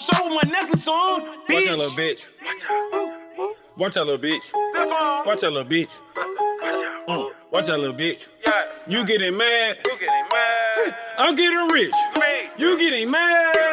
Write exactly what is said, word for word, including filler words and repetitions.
show with my necklace on, bitch. Watch that little bitch. Watch that little bitch. Watch that little bitch. Uh, watch that little bitch. You getting mad. I'm getting rich. You getting mad.